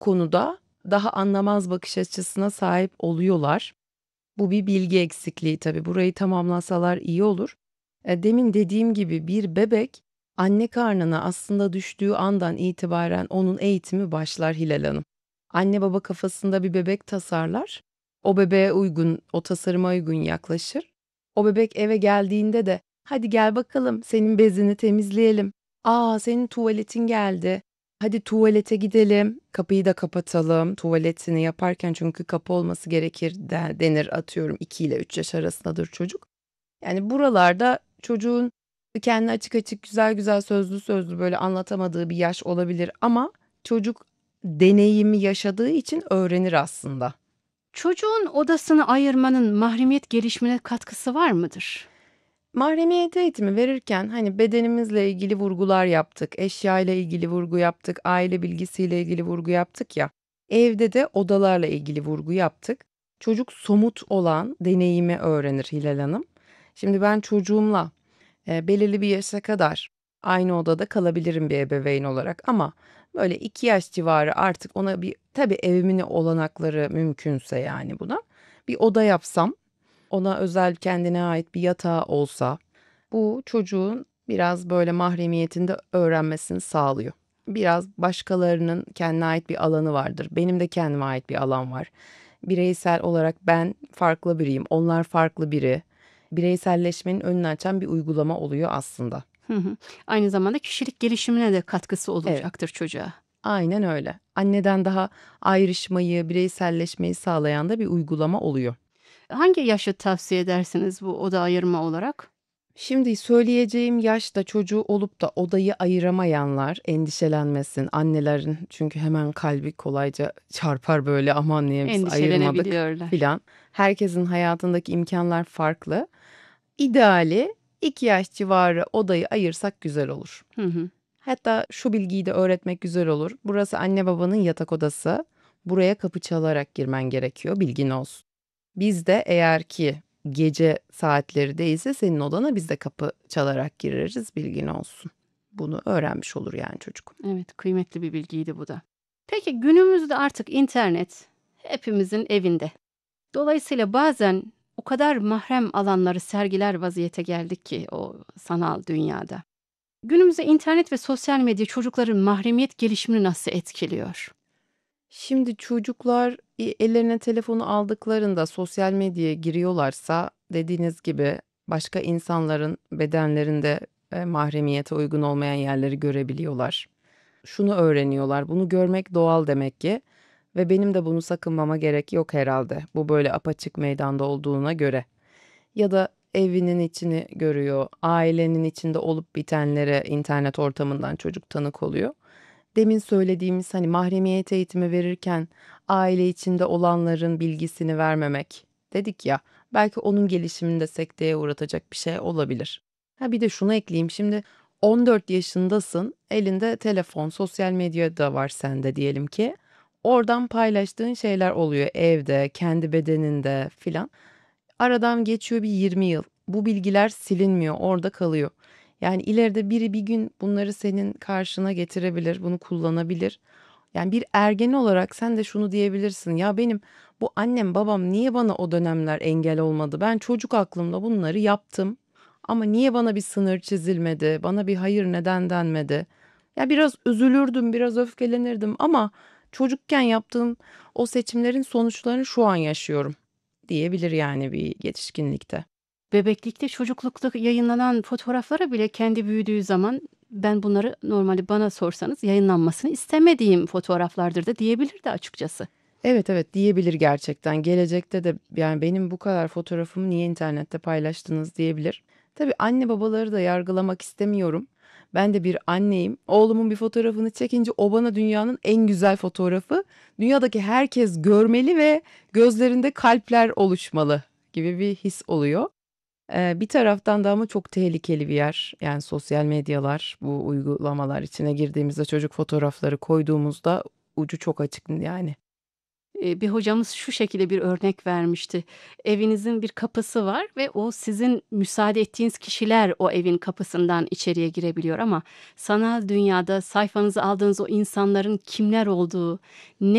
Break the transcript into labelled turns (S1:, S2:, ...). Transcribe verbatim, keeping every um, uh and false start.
S1: konuda daha anlamaz bakış açısına sahip oluyorlar. Bu bir bilgi eksikliği tabii. Burayı tamamlasalar iyi olur. E, demin dediğim gibi bir bebek anne karnına aslında düştüğü andan itibaren onun eğitimi başlar Hilal Hanım. Anne baba kafasında bir bebek tasarlar. O bebeğe uygun, o tasarıma uygun yaklaşır. O bebek eve geldiğinde de hadi gel bakalım senin bezini temizleyelim. Aa senin tuvaletin geldi. Hadi tuvalete gidelim. Kapıyı da kapatalım. Tuvaletini yaparken çünkü kapı olması gerekir de- denir atıyorum iki ile üç yaş arasındadır çocuk. Yani buralarda çocuğun kendini açık açık güzel güzel sözlü sözlü böyle anlatamadığı bir yaş olabilir ama çocuk deneyimi yaşadığı için öğrenir aslında.
S2: Çocuğun odasını ayırmanın mahremiyet gelişimine katkısı var mıdır?
S1: Mahremiyet eğitimi verirken hani bedenimizle ilgili vurgular yaptık, eşya ile ilgili vurgu yaptık, aile bilgisiyle ilgili vurgu yaptık ya. Evde de odalarla ilgili vurgu yaptık. Çocuk somut olan deneyimi öğrenir Hilal Hanım. Şimdi ben çocuğumla e, belirli bir yaşa kadar aynı odada kalabilirim bir ebeveyn olarak ama böyle iki yaş civarı artık ona bir tabii evimin olanakları mümkünse yani buna bir oda yapsam ona özel kendine ait bir yatağı olsa bu çocuğun biraz böyle mahremiyetinde öğrenmesini sağlıyor. Biraz başkalarının kendine ait bir alanı vardır. Benim de kendime ait bir alan var. Bireysel olarak ben farklı biriyim, onlar farklı biri. Bireyselleşmenin önünü açan bir uygulama oluyor aslında.
S2: Hı hı. Aynı zamanda kişilik gelişimine de katkısı
S1: Evet,
S2: olacaktır çocuğa.
S1: aynen öyle. Anneden daha ayrışmayı, bireyselleşmeyi sağlayan da bir uygulama oluyor.
S2: Hangi yaşı tavsiye edersiniz bu oda ayırma olarak?
S1: Şimdi söyleyeceğim yaşta çocuğu olup da odayı ayıramayanlar endişelenmesin. Annelerin çünkü hemen kalbi kolayca çarpar böyle aman niye biz ayırmadık
S2: Endişelenebiliyorlar.
S1: filan. Herkesin hayatındaki imkanlar farklı. İdeali iki yaş civarı odayı ayırsak güzel olur.
S2: Hı hı.
S1: Hatta şu bilgiyi de öğretmek güzel olur. Burası anne babanın yatak odası. Buraya kapı çalarak girmen gerekiyor, bilgin olsun. Biz de eğer ki gece saatleri değilse senin odana biz de kapı çalarak gireriz, bilgin olsun. Bunu öğrenmiş olur yani çocuk.
S2: Evet, kıymetli bir bilgiydi bu da. Peki günümüzde artık internet hepimizin evinde. Dolayısıyla bazen o kadar mahrem alanları sergiler vaziyete geldik ki o sanal dünyada. Günümüzde internet ve sosyal medya çocukların mahremiyet gelişimini nasıl etkiliyor?
S1: Şimdi çocuklar e, ellerine telefonu aldıklarında sosyal medyaya giriyorlarsa dediğiniz gibi başka insanların bedenlerinde e, mahremiyete uygun olmayan yerleri görebiliyorlar. Şunu öğreniyorlar. Bunu görmek doğal demek ki ve benim de bunu sakınmama gerek yok herhalde. Bu böyle apaçık meydanda olduğuna göre. Ya da evinin içini görüyor, ailenin içinde olup bitenlere internet ortamından çocuk tanık oluyor. Demin söylediğimiz hani mahremiyet eğitimi verirken aile içinde olanların bilgisini vermemek dedik ya, belki onun gelişimini de sekteye uğratacak bir şey olabilir. Ha bir de şunu ekleyeyim, şimdi on dört yaşındasın, elinde telefon, sosyal medya da var sende diyelim ki. Oradan paylaştığın şeyler oluyor evde, kendi bedeninde filan. Aradan geçiyor bir yirmi yıl. Bu bilgiler silinmiyor, orada kalıyor. Yani ileride biri bir gün bunları senin karşına getirebilir, bunu kullanabilir. Yani bir ergen olarak sen de şunu diyebilirsin. Ya benim bu annem babam niye bana o dönemler engel olmadı? Ben çocuk aklımda bunları yaptım. Ama niye bana bir sınır çizilmedi? Bana bir hayır neden denmedi? Ya biraz üzülürdüm, biraz öfkelenirdim ama çocukken yaptığım o seçimlerin sonuçlarını şu an yaşıyorum diyebilir yani bir yetişkinlikte.
S2: Bebeklikte, çocuklukta yayınlanan fotoğraflara bile kendi büyüdüğü zaman ben bunları normalde bana sorsanız yayınlanmasını istemediğim fotoğraflardır da diyebilirdi açıkçası.
S1: Evet evet diyebilir gerçekten. Gelecekte de yani benim bu kadar fotoğrafımı niye internette paylaştınız diyebilir. Tabii anne babaları da yargılamak istemiyorum. Ben de bir anneyim. Oğlumun bir fotoğrafını çekince o bana dünyanın en güzel fotoğrafı. Dünyadaki herkes görmeli ve gözlerinde kalpler oluşmalı gibi bir his oluyor. Ee, bir taraftan da ama çok tehlikeli bir yer. Yani sosyal medyalar, bu uygulamalar içine girdiğimizde çocuk fotoğrafları koyduğumuzda ucu çok açık yani.
S2: Eee, bir hocamız şu şekilde bir örnek vermişti. Evinizin bir kapısı var ve o sizin müsaade ettiğiniz kişiler o evin kapısından içeriye girebiliyor ama sanal dünyada sayfanızı aldığınız o insanların kimler olduğu, ne